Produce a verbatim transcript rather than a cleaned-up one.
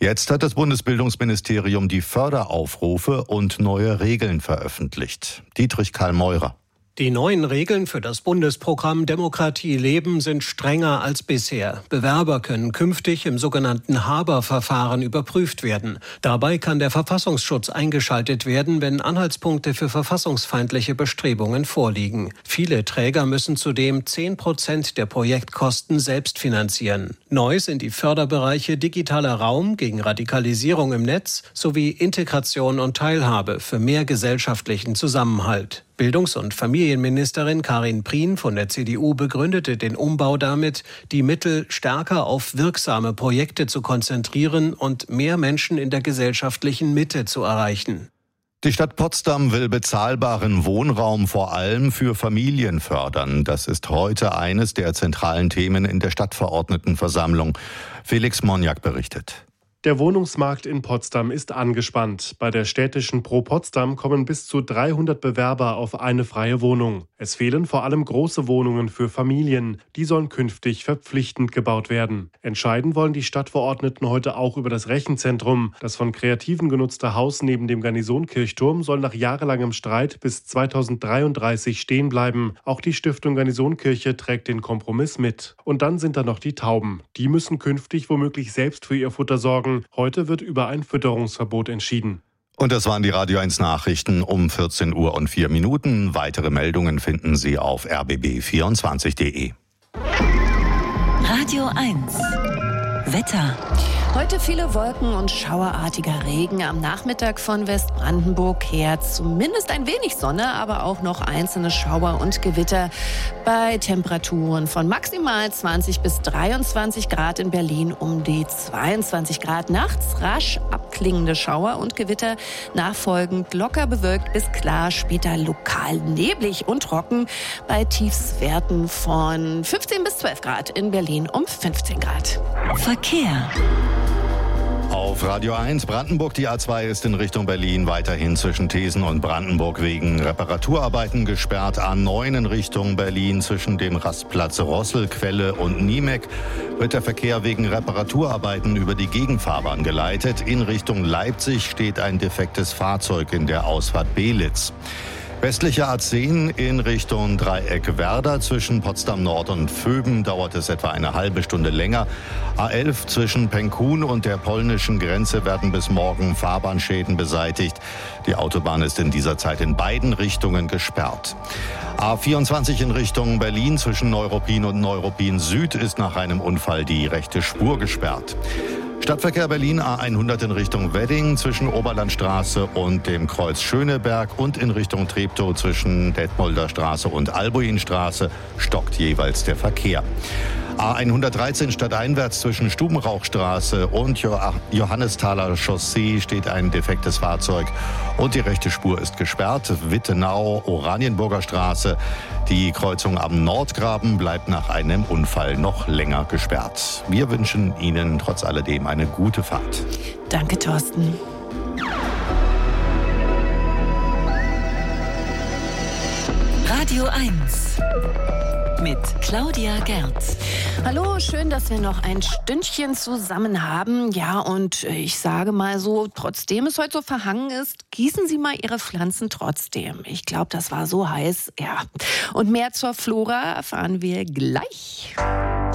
Jetzt hat das Bundesbildungsministerium die Förderaufrufe und neue Regeln veröffentlicht. Dietrich Karl Meurer. Die neuen Regeln für das Bundesprogramm Demokratie leben sind strenger als bisher. Bewerber können künftig im sogenannten Haber-Verfahren überprüft werden. Dabei kann der Verfassungsschutz eingeschaltet werden, wenn Anhaltspunkte für verfassungsfeindliche Bestrebungen vorliegen. Viele Träger müssen zudem zehn Prozent der Projektkosten selbst finanzieren. Neu sind die Förderbereiche digitaler Raum gegen Radikalisierung im Netz sowie Integration und Teilhabe für mehr gesellschaftlichen Zusammenhalt. Bildungs- und Familienministerin Karin Prien von der C D U begründete den Umbau damit, die Mittel stärker auf wirksame Projekte zu konzentrieren und mehr Menschen in der gesellschaftlichen Mitte zu erreichen. Die Stadt Potsdam will bezahlbaren Wohnraum vor allem für Familien fördern. Das ist heute eines der zentralen Themen in der Stadtverordnetenversammlung. Felix Monjak berichtet. Der Wohnungsmarkt in Potsdam ist angespannt. Bei der städtischen Pro Potsdam kommen bis zu dreihundert Bewerber auf eine freie Wohnung. Es fehlen vor allem große Wohnungen für Familien. Die sollen künftig verpflichtend gebaut werden. Entscheiden wollen die Stadtverordneten heute auch über das Rechenzentrum. Das von Kreativen genutzte Haus neben dem Garnisonkirchturm soll nach jahrelangem Streit bis zweitausenddreiunddreißig stehen bleiben. Auch die Stiftung Garnisonkirche trägt den Kompromiss mit. Und dann sind da noch die Tauben. Die müssen künftig womöglich selbst für ihr Futter sorgen. Heute wird über ein Fütterungsverbot entschieden. Und das waren die Radio eins Nachrichten um vierzehn Uhr und vier Minuten. Weitere Meldungen finden Sie auf r b b vierundzwanzig punkt d e. Radio eins Wetter. Heute viele Wolken und schauerartiger Regen. Am Nachmittag von Westbrandenburg her zumindest ein wenig Sonne, aber auch noch einzelne Schauer und Gewitter bei Temperaturen von maximal zwanzig bis dreiundzwanzig Grad in Berlin, um die zweiundzwanzig Grad. Nachts rasch abklingende Schauer und Gewitter, nachfolgend locker bewölkt bis klar, später lokal neblig und trocken bei Tiefstwerten von fünfzehn bis zwölf Grad, in Berlin um fünfzehn Grad. Verkehr. Auf Radio eins Brandenburg, die A zwei ist in Richtung Berlin weiterhin zwischen Thesen und Brandenburg wegen Reparaturarbeiten gesperrt. A neun in Richtung Berlin zwischen dem Rastplatz Rosselquelle und Niemek wird der Verkehr wegen Reparaturarbeiten über die Gegenfahrbahn geleitet. In Richtung Leipzig steht ein defektes Fahrzeug in der Ausfahrt Belitz. Westliche A zehn in Richtung Dreieck Werder zwischen Potsdam Nord und Vöben dauert es etwa eine halbe Stunde länger. A elf zwischen Penkun und der polnischen Grenze werden bis morgen Fahrbahnschäden beseitigt. Die Autobahn ist in dieser Zeit in beiden Richtungen gesperrt. A vierundzwanzig in Richtung Berlin zwischen Neuruppin und Neuruppin Süd ist nach einem Unfall die rechte Spur gesperrt. Stadtverkehr Berlin A hundert in Richtung Wedding zwischen Oberlandstraße und dem Kreuz Schöneberg und in Richtung Treptow zwischen Detmolder Straße und Albuinstraße stockt jeweils der Verkehr. A hundertdreizehn stadteinwärts zwischen Stubenrauchstraße und Johannesthaler Chaussee steht ein defektes Fahrzeug und die rechte Spur ist gesperrt. Wittenau, Oranienburger Straße. Die Kreuzung am Nordgraben bleibt nach einem Unfall noch länger gesperrt. Wir wünschen Ihnen trotz alledem eine gute Fahrt. Danke, Thorsten. Radio eins mit Claudia Gerz. Hallo, schön, dass wir noch ein Stündchen zusammen haben. Ja, und ich sage mal so, trotzdem es heute so verhangen ist, gießen Sie mal Ihre Pflanzen trotzdem. Ich glaube, das war so heiß. Ja. Und mehr zur Flora erfahren wir gleich.